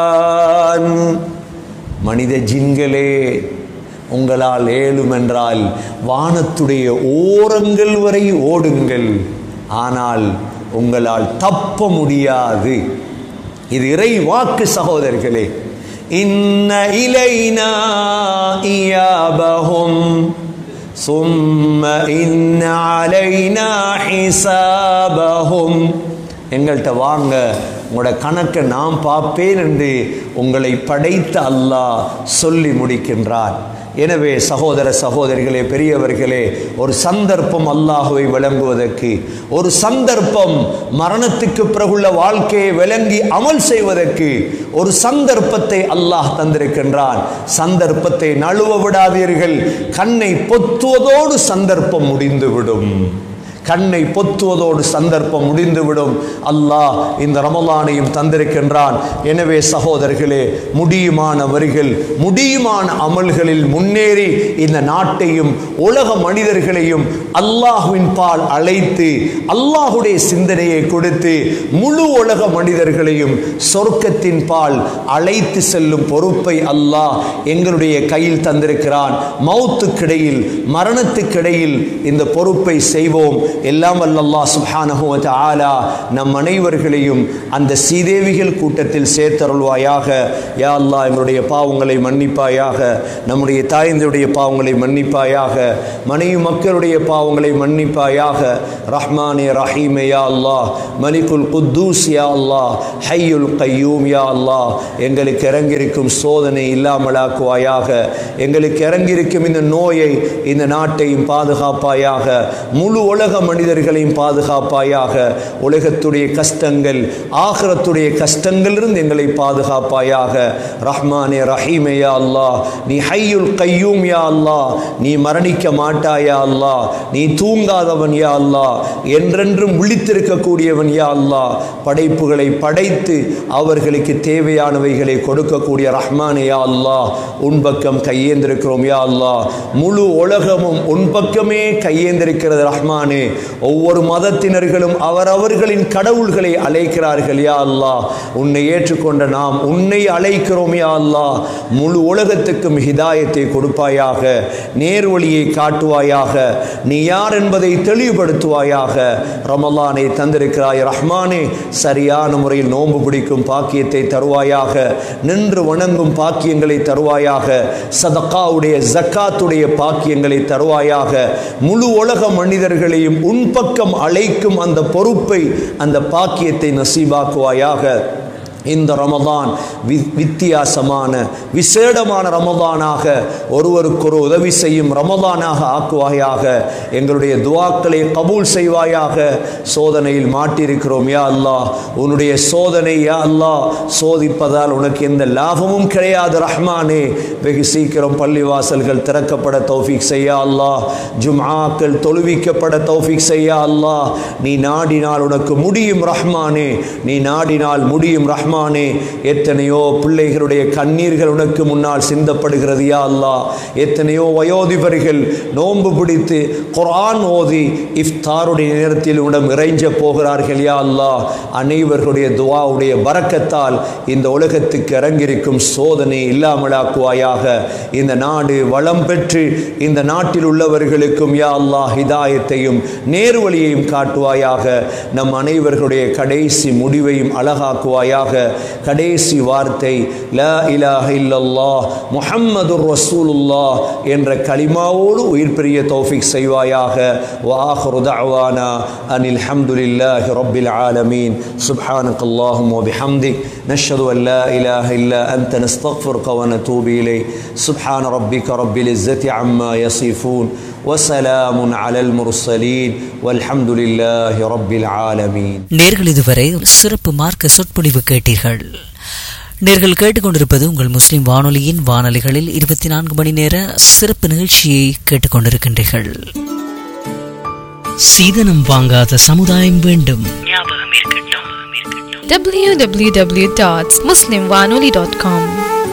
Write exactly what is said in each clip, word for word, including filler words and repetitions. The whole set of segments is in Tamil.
மனித ஜின்களே, உங்களால் ஏழும் என்றால் வானத்துடைய ஓரங்கள் வரை ஓடுங்கள், ஆனால் உங்களால் தப்ப முடியாது. இது இறை வாக்கு சகோதரர்களே. இன்ன இலைனா இயாபஹும் சும்ம இன்ன அலைனா ஹிசாபஹும். எங்கள்கிட்ட வாங்க, உங்களோட கணக்கை நான் பார்ப்பேன் என்று உங்களை படைத்த அல்லாஹ் சொல்லி முடிக்கின்றார். எனவே சகோதர சகோதரிகளே, பெரியவர்களே, ஒரு சந்தர்ப்பம் அல்லாஹுவை விளங்குவதற்கு, ஒரு சந்தர்ப்பம் மரணத்துக்கு பிறகுள்ள வாழ்க்கையை விளங்கி அமல் செய்வதற்கு ஒரு சந்தர்ப்பத்தை அல்லாஹ் தந்திருக்கின்றான். சந்தர்ப்பத்தை நழுவ விடாதீர்கள். கண்ணை பொத்துவதோடு சந்தர்ப்பம் முடிந்துவிடும். கண்ணை பொத்துவதோடு சந்தர்ப்பம் முடிந்துவிடும். அல்லாஹ் இந்த ரமலானையும் தந்திருக்கின்றான். எனவே சகோதரர்களே, முடியுமானவர்கள் முடியுமான அமல்களில் முன்னேறி இந்த நாட்டையும் உலக மனிதர்களையும் அல்லாஹுவின் பால் அழைத்து அல்லாஹுடைய சிந்தனையை கொடுத்து முழு உலக மனிதர்களையும் சொர்க்கத்தின் பால் அழைத்து செல்லும் பொறுப்பை அல்லாஹ் எங்களுடைய கையில் தந்திருக்கிறான். மௌத்துக்கிடையில், மரணத்துக்கிடையில் இந்த பொறுப்பை செய்வோம். எல்லாம் வல்ல அல்லாஹ் சுப்ஹானஹு வ தஆலா நம் அனைவர்களையும் அந்த சீதேவிகள் கூட்டத்தில் சேர்த்தருள்வாயாக. யா அல்லாஹ், எங்களுடைய பாவங்களை மன்னிப்பாயாக, நம்முடைய தாய்ந்தருடைய பாவங்களை மன்னிப்பாயாக, மனைவி மக்களுடைய பாவங்களை மன்னிப்பாயாக. ரஹ்மானே ரஹீமே யா அல்லாஹ், மலிகுல் குத்தூஸ் யா அல்லாஹ், ஹய்யுல் கய்யூம் யா அல்லாஹ், எங்களுக்கு இறங்கியிருக்கும் சோதனை இல்லாமலாக்குவாயாக. எங்களுக்கு இறங்கியிருக்கும் இந்த நோயை, இந்த நாட்டையும் பாதுகாப்பாயாக. முழு உலக மனிதர்களையும் பாதுகாப்பாயாக. உலகத்துடைய கஷ்டங்கள், ஆகிரத்துடைய கஷ்டங்களிலிருந்து எங்களை பாதுகாப்பாயாக. ரஹ்மானே ரஹீமே யா அல்லாஹ், நீ ஹய்யுல் கய்யூம் யா அல்லாஹ், நீ மரணிக்க மாட்டாயா அல்லாஹ், நீ தூங்காதவன் யா அல்லாஹ், என்றென்றும் விழித்திருக்கக்கூடியவன் யா அல்லாஹ். படைப்புகளை படைத்து அவர்களுக்கு தேவையானவைகளை கொடுக்கக்கூடிய ரஹ்மானே யா அல்லாஹ், உன் பக்கம் கையேந்திருக்கிறோம் யா அல்லாஹ். முழு உலகமும் உன் பக்கமே கையேந்திருக்கிறது ரஹ்மானே. ஒவ்வொரு மதத்தினர்களும் அவரவர்களின் கடவுள்களை அழைக்கிறார்கள் யா அல்லாஹ். உன்னை ஏற்றுக்கொண்ட நாம் உன்னை அழைக்கிறோம் யா அல்லாஹ். முழு உலகத்துக்கும் ஹிதாயத்தை கொடுப்பாயாக, நேர்வழியை காட்டுவாயாக, நீ யார் என்பதை தெளிவுபடுத்துவாயாக. ரமலானை தந்திருக்கிறாய் ரஹ்மானே, சரியான முறையில் நோன்பு பிடிக்கும் பாக்கியத்தை தருவாயாக, நின்று வணங்கும் பாக்கியங்களை தருவாயாக, சதகாவுடைய ஜக்காத்துடைய பாக்கியங்களை தருவாயாக. முழு உலக மனிதர்களையும் உன் பக்கம் அழைக்கும் அந்த பொறுப்பை, அந்த பாக்கியத்தை நசீபாக்குவாயாக. இந்த ரமதான் வித்தியாசமான விசேடமான ரமதானாக, ஒருவருக்கொரு உதவி செய்யும் ரமதானாக ஆக்குவாயாக. எங்களுடைய துஆக்களை கபூல் செய்வாயாக. சோதனையில் மாட்டிருக்கிறோம் யா அல்லாஹ், உன்னுடைய சோதனை யா அல்லாஹ், சோதிப்பதால் உனக்கு எந்த லாபமும் கிடையாது ரஹ்மானே. வெகு சீக்கிரம் பள்ளிவாசல்கள் திறக்கப்பட தௌஃபீக் செய்யா அல்லாஹ், ஜும்ஆக்கள் தொழுவிக்கப்பட தௌஃபீக் செய்யா அல்லாஹ். நீ நாடினால் உனக்கு முடியும் ரஹ்மானே, நீ நாடினால் முடியும் ரஹ்மானே. எத்தனையோ பிள்ளைகளுடைய கண்ணீர்கள் உனக்கு முன்னால் சிந்தப்படுகிறது யா அல்லாஹ். எத்தனையோ வயோதிபர்கள் நோன்பு பிடித்து குர்ஆன் ஓதி இஃப்தாருடைய நேரத்தில் உடம் இறைஞ்ச போகிறார்கள் யா அல்லாஹ். அனைவர்களுடைய துஆவுடைய பரக்கத்தால் இந்த உலகத்துக்கு இறங்கியிருக்கும் சோதனை இல்லாமலாக்குவாயாக. இந்த நாடு வளம் பெற்று இந்த நாட்டில் உள்ளவர்களுக்கும் யா அல்லாஹ் ஹிதாயத்தையும் நேர்வழியையும் காட்டுவாயாக. நம் அனைவர்களுடைய கடைசி முடிவையும் அழகாக்குவாயாக. கடைசி வார்த்தை லா இலாஹ இல்லல்லாஹ் முஹம்மதுர் ரசூலுல்லாஹ் என்ற கலிமாவோடு உயிர் பிரிய தௌஃபீக் செய்வாயாக. வ ஆகிரு தஅவானா அனில் ஹம்துலில்லாஹி ரப்பில் ஆலமீன். சுப்ஹானக்கல்லாஹும்ம வ பிஹம்திக் நஷ்ஹது அன் லா இலாஹ இல்லா அன்த நஸ்தக்ஃபிருக வ நதூபு இலைக். சுப்ஹான ரப்பிக ரப்பில் இஸ்ஸத்தி அம்மா யசிஃபூன் வ ஸலாமுன் அலல் முர்ஸலீன் வல்ஹம்துலில்லாஹி ரப்பில் ஆலமீன். நேர்கள் இதுவரை சிறப்பு மார்க்க சொற்பொழிவு கேட்டீர்கள். நேர்கள் கேட்டுக்கொண்டிருப்பது உங்கள் முஸ்லிம் வானொலியின் வானொலிகளில் இருபத்தி நான்கு மணி நேர சிறப்பு நிகழ்ச்சியை கேட்டுக்கொண்டிருக்கின்றீர்கள். சீதனம் வாங்காத சமுதாயம் வேண்டும். டபிள்யூ டபிள்யூ டபிள்யூ டாட் முஸ்லிம் வானொலி டாட் காம்.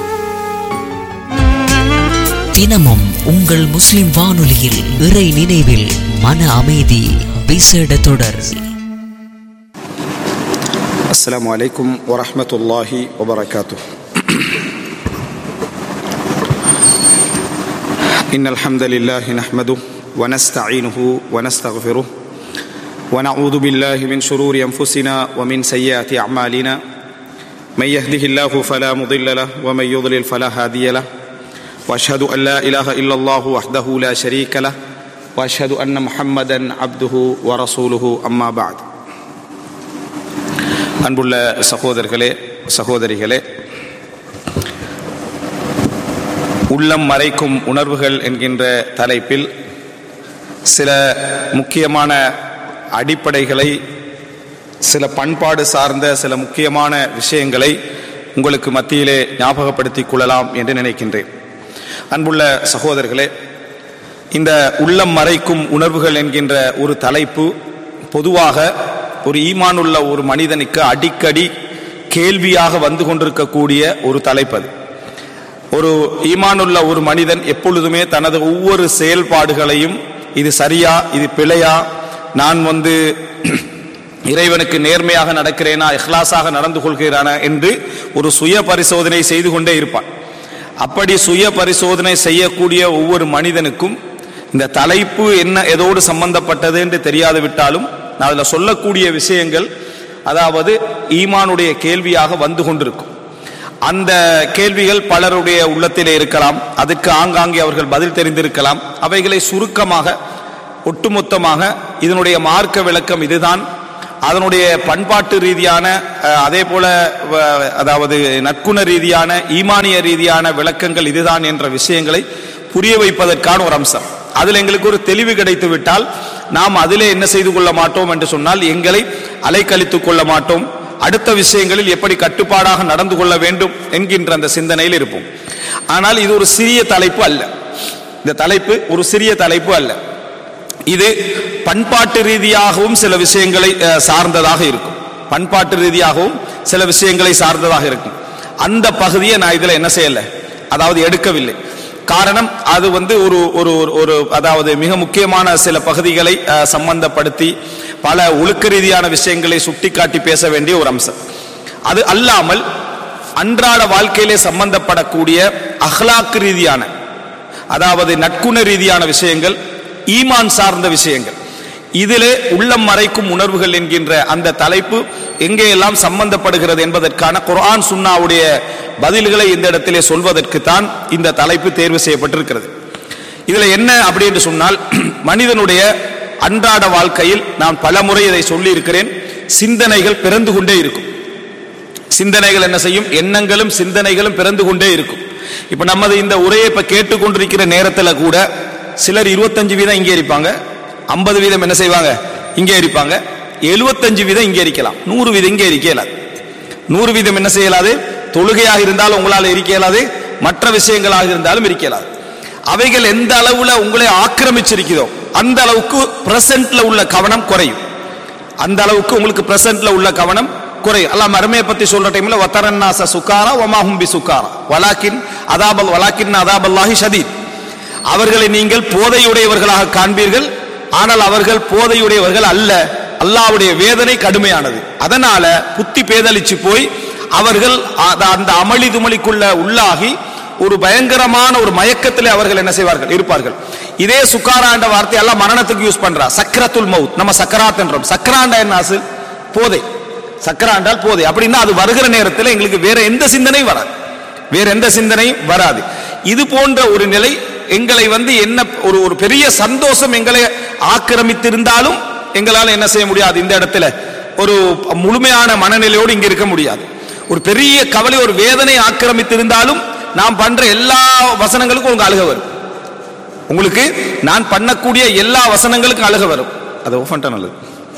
தினமும் உங்கள் முஸ்லிம் வானொலியில் இறை நினைவில் மன அமைதி விசேட தொடர். அஸ்ஸலாமு அலைக்கும் வரஹ்மத்துல்லாஹி வபரகாத்துஹு. إن الحمد لله نحمده ونستعينه ونستغفره ونعوذ بالله من شرور أنفسنا ومن سيئات أعمالنا من يهده الله فلا مضل له ومن يضلل فلا هادي له وأشهد أن لا إله إلا الله وحده لا شريك له وأشهد أن محمدا عبده ورسوله أما بعد. அன்புள்ள சகோதரர்களே சகோதரிகளே, உள்ளம் மறைக்கும் உணர்வுகள் என்கின்ற தலைப்பில் சில முக்கியமான அடிப்படைகளை, சில பண்பாடு சார்ந்த சில முக்கியமான விஷயங்களை உங்களுக்கு மத்தியிலே ஞாபகப்படுத்திக் கொள்ளலாம் என்று நினைக்கின்றேன். அன்புள்ள சகோதரர்களே, இந்த உள்ளம் மறைக்கும் உணர்வுகள் என்கின்ற ஒரு தலைப்பு பொதுவாக ஒரு ஈமானுள்ள ஒரு மனிதனுக்கு அடிக்கடி கேள்வியாக வந்து கொண்டிருக்கக்கூடிய ஒரு தலைப்பது. ஒரு ஈமானுள்ள ஒரு மனிதன் எப்பொழுதுமே தனது ஒவ்வொரு செயல்பாடுகளையும் இது சரியா, இது பிழையா, நான் வந்து இறைவனுக்கு நேர்மையாக நடக்கிறேனா, இஹ்லாஸாக நடந்து கொள்கிறானா என்று ஒரு சுய பரிசோதனை செய்து கொண்டே இருப்பான். அப்படி சுய பரிசோதனை செய்யக்கூடிய ஒவ்வொரு மனிதனுக்கும் இந்த தலைப்பு என்ன, எதோடு சம்பந்தப்பட்டது என்று தெரியாது விட்டாலும் நான் அதில் சொல்லக்கூடிய விஷயங்கள், அதாவது ஈமானுடைய கேள்வியாக வந்து கொண்டிருக்கும். அந்த கேள்விகள் பலருடைய உள்ளத்திலே இருக்கலாம், அதுக்கு ஆங்காங்கே அவர்கள் பதில் தெரிந்திருக்கலாம். அவைகளை சுருக்கமாக ஒட்டுமொத்தமாக இதனுடைய மார்க்க விளக்கம் இதுதான், அதனுடைய பண்பாட்டு ரீதியான அதே போல அதாவது நற்குண ரீதியான ஈமானிய ரீதியான விளக்கங்கள் இதுதான் என்ற விஷயங்களை புரிய வைப்பதற்கான ஒரு அம்சம். அதில் எங்களுக்கு ஒரு தெளிவு கிடைத்து விட்டால் நாம் அதிலே என்ன செய்து கொள்ள மாட்டோம் என்று சொன்னால் எங்களை அலைக்கழித்துக் கொள்ள மாட்டோம். அடுத்த விஷயங்களில் எப்படி கட்டுப்பாடாக நடந்து கொள்ள வேண்டும் என்கின்ற அந்த சிந்தனையில் இருப்போம். ஆனால் இது ஒரு சிறிய தலைப்பு அல்ல. இந்த தலைப்பு ஒரு சிறிய தலைப்பு அல்ல. இது பண்பாட்டு ரீதியாகவும் சில விஷயங்களை சார்ந்ததாக இருக்கும். பண்பாட்டு ரீதியாகவும் சில விஷயங்களை சார்ந்ததாக இருக்கும். அந்த பகுதியை நான் இதில் என்ன செய்யலை, அதாவது எடுக்கவில்லை. காரணம், அது வந்து ஒரு ஒரு ஒரு அதாவது மிக முக்கியமான சில பகுதிகளை சம்பந்தப்படுத்தி பல ஒழுக்க ரீதியான விஷயங்களை சுட்டிக்காட்டி பேச வேண்டிய ஒரு அம்சம். அது அல்லாமல் அன்றாட வாழ்க்கையிலே சம்பந்தப்படக்கூடிய அஹ்லாக் ரீதியான, அதாவது நற்குண ரீதியான விஷயங்கள், ஈமான் சார்ந்த விஷயங்கள், இதிலே உள்ளம் மறைக்கும் உணர்வுகள் என்கின்ற அந்த தலைப்பு எங்கே எல்லாம் சம்பந்தப்படுகிறது என்பதற்கான குர்ஆன் சுன்னாவுடைய பதில்களை இந்த இடத்திலே சொல்வதற்கு தான் இந்த தலைப்பு தேர்வு செய்யப்பட்டிருக்கிறது. இதுல என்ன அப்படி என்று சொன்னால், மனிதனுடைய அன்றாட வாழ்க்கையில் நான் பல முறை இதை சொல்லி இருக்கிறேன், சிந்தனைகள் பிறந்து கொண்டே இருக்கும். சிந்தனைகள் என்ன செய்யும், எண்ணங்களும் சிந்தனைகளும் பிறந்து கொண்டே இருக்கும். இப்ப நமது இந்த உரையை இப்ப கேட்டுக்கொண்டிருக்கிற நேரத்தில் கூட சிலர் இருபத்தஞ்சு வீதம் இங்கே இருப்பாங்க, ஐம்பது வீதம் என்ன செய்வாங்க, இங்கே இருப்பாங்க, எழுபத்தஞ்சு வீதம் இங்கே இருக்கலாம், நூறு வீதம் இங்கே இருக்க இயலாது. நூறு வீதம் என்ன செய்யலாது, தொழுகையாக இருந்தாலும் உங்களால் இருக்க இயலாது, மற்ற விஷயங்களாக இருந்தாலும் இருக்க இயலாது. அவைகள் எந்த அளவுல உங்களை ஆக்கிரமிச்சிருக்கிறதோ அந்த அளவுக்கு பிரசன்ட்ல உள்ள கவனம் குறையும். அந்த அளவுக்கு உங்களுக்கு பிரசன்ட்ல உள்ள கவனம் குறையும். அல்லாஹ் மறுமையை பத்தி சொல்ற டைம்ல வதரன்னாஸ சுகாரா வமாஹும் பிசுகாரா வலாக்கின் அதாபல் வலாக்கின் அதாபல்லாஹி ஷதீத், அவர்களை நீங்கள் போதையுடையவர்களாக காண்பீர்கள், ஆனால் அவர்கள் போதையுடையவர்கள் அல்ல, அல்லாஹ்வுடைய வேதனை கடுமையானது. அதனால புத்தி பேதலிச்சு போய் அவர்கள் அந்த அமளி துமளிக்குள்ள உள்ளாகி ஒரு பயங்கரமான ஒரு மயக்கத்திலே அவர்கள் என்ன செய்வார்கள், இருப்பார்கள். இதே சுக்காரா என்ற வார்த்தை எல்லாம் மரணத்துக்கு யூஸ் பண்றா, சக்கரத்துல் மவுத், நம்ம சக்கராத் என்றோம். சக்கராண்டா என்ன அசல், போதை. சக்கராண்டால் போதை. அப்படின்னா அது வருகிற நேரத்தில் எங்களுக்கு வேற எந்த சிந்தனையும் வராது, வேற எந்த சிந்தனையும் வராது. இது போன்ற ஒரு நிலை எங்களை வந்து என்ன ஒரு ஒரு பெரிய சந்தோஷம் எங்களை ஆக்கிரமித்திருந்தாலும் எங்களால் என்ன செய்ய முடியாது, இந்த இடத்துல ஒரு முழுமையான மனநிலையோடு இங்க இருக்க முடியாது. ஒரு பெரிய கவலை, ஒரு வேதனை ஆக்கிரமித்திருந்தாலும் நாம் பண்ற எல்லா வசனங்களுக்கும் உங்களுக்கு அழுக வரும். உங்களுக்கு நான் பண்ணக்கூடிய எல்லா வசனங்களுக்கும் அழுக வரும். அது ஓஃபன்ட்டா நல்லது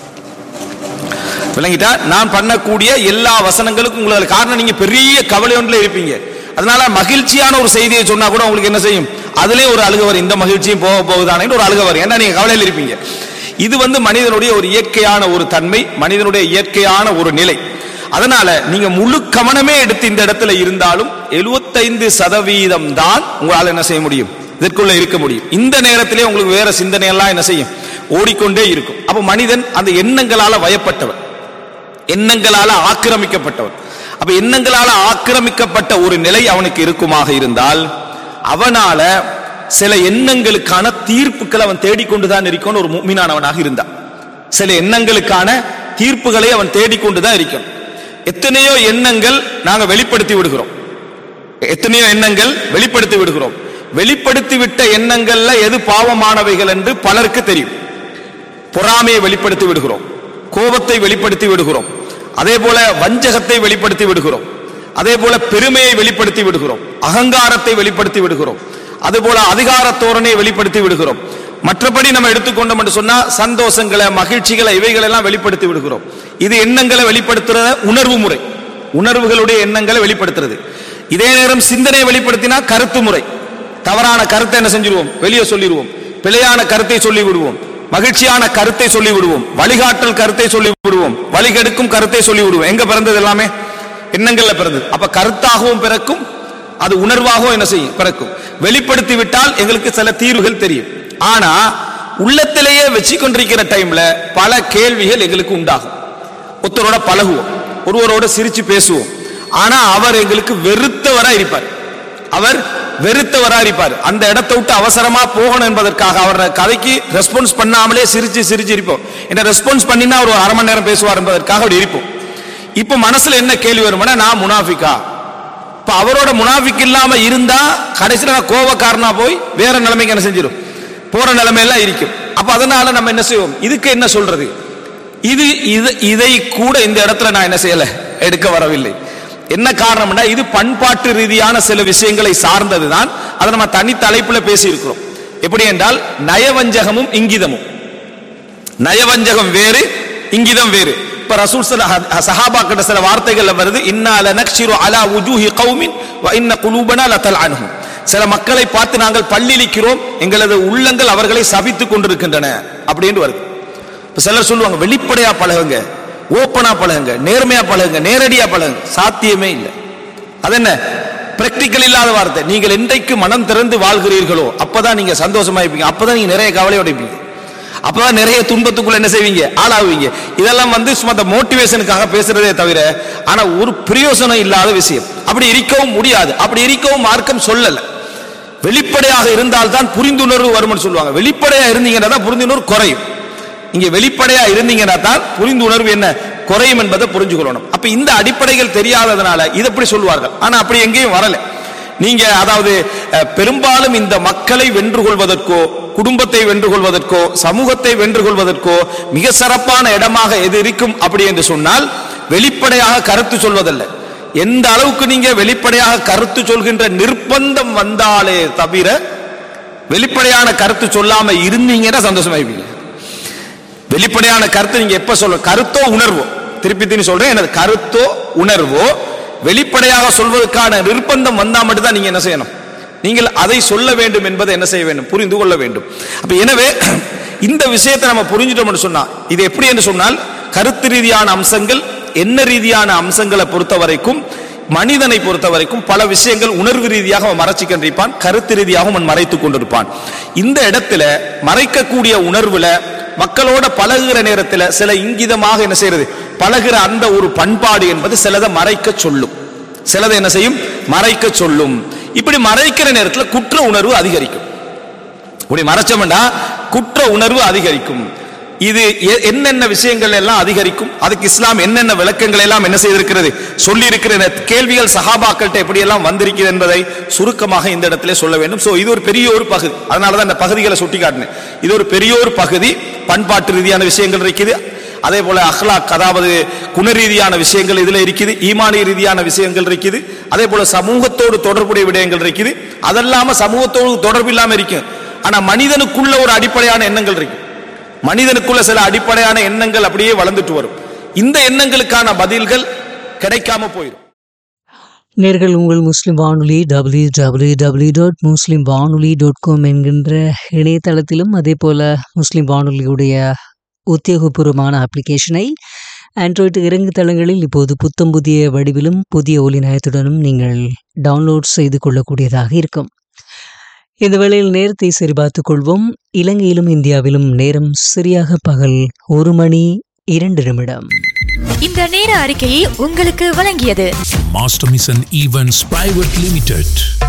விளங்கிட்டா, நான் பண்ணக்கூடிய எல்லா வசனங்களுக்கும் உங்களுக்கு, காரணம் நீங்க பெரிய கவலை ஒன்றில் இருப்பீங்க. அதனால மகிழ்ச்சியான ஒரு செய்தியை சொன்னா கூட உங்களுக்கு என்ன செய்யும், அதுலயே ஒரு அழுக வரும், இந்த மகிழ்ச்சியும் போக போகுதானே ஒரு அழுக வரும், ஏன்னா நீங்க கவலையில் இருப்பீங்க. இது வந்து மனிதனுடைய ஒரு இயற்கையான ஒரு தன்மை, மனிதனுடைய இயற்கையான ஒரு நிலை. அதனால நீங்க முழு கவனமே எடுத்து இந்த இடத்துல இருந்தாலும் எழுபத்தைந்து சதவீதம் தான் உங்களால் என்ன செய்ய முடியும், இதற்குள்ள இருக்க முடியும். இந்த நேரத்திலே உங்களுக்கு வேற சிந்தனை எல்லாம் என்ன செய்யும், ஓடிக்கொண்டே இருக்கும். அப்ப மனிதன் அந்த எண்ணங்களால வயப்பட்டவன், எண்ணங்களால ஆக்கிரமிக்கப்பட்டவன். அப்ப எண்ணங்களால் ஆக்கிரமிக்கப்பட்ட ஒரு நிலை அவனுக்கு இருக்குமாக இருந்தால் அவனால சில எண்ணங்களுக்கான தீர்ப்புகளை அவன் தேடிக்கொண்டுதான் இருக்கணும். ஒரு முஃமினானவனாக இருந்தான் சில எண்ணங்களுக்கான தீர்ப்புகளை அவன் தேடிக்கொண்டுதான் இருக்கும். எத்தனையோ எண்ணங்கள் நாங்க வெளிப்படுத்தி விடுகிறோம், எத்தனையோ எண்ணங்கள் வெளிப்படுத்தி விடுகிறோம். வெளிப்படுத்தி விட்ட எண்ணங்கள்ல எது பாவமானவைகள் என்று பலருக்கு தெரியும். பொறாமையை வெளிப்படுத்தி விடுகிறோம், கோபத்தை வெளிப்படுத்தி விடுகிறோம், அதே போல வஞ்சகத்தை வெளிப்படுத்தி விடுகிறோம், அதே போல பெருமையை வெளிப்படுத்தி விடுகிறோம், அகங்காரத்தை வெளிப்படுத்தி விடுகிறோம், அதுபோல அதிகார தோரணையை வெளிப்படுத்தி விடுகிறோம். மற்றபடி நம்ம எடுத்துக்கொண்டோம் என்று சொன்னா சந்தோஷங்களை, மகிழ்ச்சிகளை, இவைகள் எல்லாம் வெளிப்படுத்தி விடுகிறோம். இது எண்ணங்களை வெளிப்படுத்துற உணர்வு முறை, உணர்வுகளுடைய எண்ணங்களை வெளிப்படுத்துறது. இதே நேரம் சிந்தனையை வெளிப்படுத்தினா கருத்து முறை. தவறான கருத்தை என்ன செஞ்சிருவோம், வெளியே சொல்லிடுவோம், பிழையான கருத்தை சொல்லி விடுவோம், மகிழ்ச்சியான கருத்தை சொல்லி விடுவோம், வழிகாட்டல் கருத்தை சொல்லி விடுவோம், வழிகெடுக்கும் கருத்தை சொல்லி விடுவோம். எங்க பிறந்தது? எல்லாமே எண்ணங்கள்ல பிறந்தது. அப்ப கருத்தாகவும் பிறக்கும், அது உணர்வாகவும் என்ன செய்யும், பிறக்கும். வெளிப்படுத்தி விட்டால் எங்களுக்கு சில தீர்வுகள் தெரியும். ஆனா உள்ளத்திலேயே வச்சு கொண்டிருக்கிற டைம்ல பல கேள்விகள் எங்களுக்கு உண்டாகும். ஒருத்தரோட பழகுவோம், ஒருவரோட சிரிச்சு பேசுவோம், ஆனா அவர் எங்களுக்கு வெறுத்தவரா இருப்பார், அவர் வெறுத்தவரா இருப்பார். அந்த இடத்தை விட்டு அவசரமா போகணும் என்பதற்காக அவரோட கதைக்கு ரெஸ்பான்ஸ் பண்ணாமலே சிரிச்சு சிரிச்சு இருப்போம். என்ன ரெஸ்பான்ஸ் பண்ணினா ஒரு அரை மணி நேரம் பேசுவார் என்பதற்காக அப்படி இருப்போம். இப்ப மனசுல என்ன கேள்வி வருமானா, நான் முனாஃபிக்கா? இப்ப அவரோட முனாஃபிக் இல்லாம இருந்தா கடைசியில நான் கோபக்காரனா போய் வேற நிலைமைக்கு என்ன செஞ்சிடும், போற நிலைமையெல்லாம் இருக்கும். அப்ப அதனால நம்ம என்ன செய்வோம், இதுக்கு என்ன சொல்றது? இது இதை கூட இந்த இடத்துல நான் என்ன செய்யல, எடுக்க வரவில்லை. என்ன காரணம்னா இது பண்பாட்டு ரீதியான சில விஷயங்களை சார்ந்ததுதான். அதை நம்ம தனி தலைப்புல பேசி இருக்கிறோம். எப்படி என்றால் நயவஞ்சகமும் இங்கிதமும். நயவஞ்சகம் வேறு, இங்கிதம் வேறு. இப்ப ரசூல் சஹாபாக்கிட்ட சில வார்த்தைகள்ல வருது, இன்னா லனக்ஷிரு அலா வுஜூஹி கௌமின் வ இன்ன குலூபனா லதல்அன்ஹும். சில மக்களை பார்த்து நாங்கள் பல்லிழிக்கிறோம், எங்களது உள்ளங்கள் அவர்களை சபித்துக் கொண்டிருக்கின்றன அப்படின்னு வருது. இப்ப சிலர் சொல்லுவாங்க வெளிப்படையா பழகுங்க, ஓப்பனா பழகுங்க, நேர்மையா பழகுங்க, நேரடியா பழகுங்க. சாத்தியமே இல்லை. அது என்ன பிராக்டிக்கல் இல்லாத வார்த்தை. நீங்கள் என்றைக்கு மனம் திறந்து வாழ்கிறீர்களோ அப்பதான் நீங்க சந்தோஷமா இருப்பீங்க, அப்பதான் நீங்க நிறைய கவலையோட இருப்பீங்க, அப்பதான் நிறைய துன்பத்துக்குள்ள என்ன செய்வீங்க, ஆளாவீங்க. இதெல்லாம் வந்து சும்மா மோட்டிவேஷனுக்காக பேசுறதே தவிர ஆனா ஒரு பிரயோசனம் இல்லாத விஷயம். அப்படி இருக்கவும் முடியாது, அப்படி இருக்கவும் மார்க்கம் சொல்லல. வெளிப்படையாக இருந்தால் தான் புரிந்துணர்வு வரும்னு சொல்லுவாங்க. வெளிப்படையா இருந்தீங்கன்னா தான் புரிந்துணர்வு குறையும். இங்க வெளிப்படையா இருந்தீங்கன்னா தான் புரிந்துணர்வு என்ன குறையும் என்பதை புரிஞ்சுக்கொள்ளணும். அப்ப இந்த அடிப்படைகள் தெரியாததுனால இது எப்படி சொல்வார்கள். ஆனா அப்படி எங்கேயும் வரல. நீங்க அதாவது பெரும்பாலும் இந்த மக்களை வென்று கொள்வதற்கோ, குடும்பத்தை வென்று கொள்வதற்கோ, சமூகத்தை வென்று கொள்வதற்கோ மிக சிறப்பான இடமாக எது இருக்கும் அப்படி என்று சொன்னால் வெளிப்படையாக கருத்து சொல்வதல்ல. எந்த அளவுக்கு நீங்க வெளிப்படையாக கருத்து சொல்கின்ற நிர்பந்தம் வந்தாலே தவிர வெளிப்படையான கருத்து சொல்லாம இருந்தீங்கன்னா சந்தோஷமாயிருப்பீங்க. வெளிப்படையான கருத்து நீங்க எப்ப சொல்ல, கருத்தோ உணர்வோ, திருப்பி திரும்பி சொல்றேன், எனது கருத்தோ உணர்வோ வெளிப்படையாக சொல்வதற்கான நிர்பந்தம் வந்தா மட்டும்தான் நீங்க என்ன செய்யணும், நீங்கள் அதை சொல்ல வேண்டும் என்பதை என்ன செய்ய வேண்டும், புரிந்து கொள்ள வேண்டும். அப்ப எனவே இந்த விஷயத்தை நம்ம புரிஞ்சிட்டோம்னு சொன்னா, இது எப்படி என்று சொன்னால் கருத்து ரீதியான அம்சங்கள், என்ன ரீதியான அம்சங்களை பொறுத்த வரைக்கும், மனிதனை பொறுத்த வரைக்கும் பல விஷயங்கள் உணர்வு ரீதியாக அவன் மறைச்சு கொண்டிருப்பான், கருத்து ரீதியாக அவன் மறைத்துக் கொண்டிருப்பான். இந்த இடத்துல மறைக்கக்கூடிய உணர்வுல மக்களோட பழகுகிற நேரத்தில் சில இங்கிதமாக என்ன செய்யறது, பழகுற அந்த ஒரு பண்பாடு என்பது சிலதை மறைக்க சொல்லும், சிலதை என்ன செய்யும், மறைக்க சொல்லும். இப்படி மறைக்கிற நேரத்தில் குற்ற உணர்வு அதிகரிக்கும். இப்படி மறைச்சோம்னா குற்ற உணர்வு அதிகரிக்கும். இது என்னென்ன விஷயங்கள் எல்லாம் அதிகரிக்கும், அதுக்கு இஸ்லாம் என்னென்ன விளக்கங்கள் எல்லாம் என்ன செய்திருக்கிறது, சொல்லி இருக்கிற கேள்விகள் சஹாபாக்கள்கிட்ட எப்படி எல்லாம் வந்திருக்கிறது என்பதை சுருக்கமாக இந்த இடத்துல சொல்ல வேண்டும். சோ இது ஒரு பெரிய ஒரு பகுதி, அதனாலதான் இந்த பகுதிகளை சுட்டி காட்டினேன். இது ஒரு பெரிய ஒரு பகுதி. பண்பாட்டு ரீதியான விஷயங்கள் இருக்குது, அதே போல அஹ்லாக் அதாவது குண ரீதியான விஷயங்கள் இதுல இருக்குது, ஈமானிய ரீதியான விஷயங்கள் இருக்குது, அதே போல சமூகத்தோடு தொடர்புடைய விடயங்கள் இருக்குது. அதெல்லாம சமூகத்தோடு தொடர்பு இல்லாம இருக்கும். ஆனா மனிதனுக்குள்ள ஒரு அடிப்படையான எண்ணங்கள் இருக்கு, மனிதனுக்குள்ள சில அடிப்படையான எண்ணங்கள் அப்படியே வளர்ந்துட்டு வரும். இந்த எண்ணங்களுக்கான பதில்கள் கிடைக்காம போயிடும். நேர்கள் உங்கள் முஸ்லிம் வானொலி டபிள்யூ டபிள்யூ டபிள்யூ டாட் முஸ்லிம் வானொலி டாட் காம் என்கின்ற இணையதளத்திலும், அதே போல் முஸ்லிம் வானொலியுடைய உத்தியோகபூர்வமான அப்ளிகேஷனை ஆண்ட்ராய்டு இறங்கு தளங்களில் இப்போது புத்தம் புதிய வடிவிலும் புதிய ஒலி நயத்துடனும் நீங்கள் டவுன்லோட் செய்து கொள்ளக்கூடியதாக இருக்கும். இந்த வேளையில் நேரத்தை சரிபார்த்துக் கொள்வோம். இலங்கையிலும் இந்தியாவிலும் நேரம் சரியாக பகல் ஒரு மணி இரண்டு நிமிடம். இந்த நேர அறிக்கையை உங்களுக்கு வழங்கியது Master Mission Events Private Limited.